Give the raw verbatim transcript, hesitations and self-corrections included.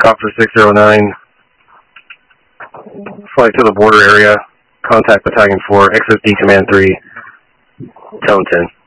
Copper six zero nine, flight to the border area, contact Battalion four, X S D Command three, Tone ten.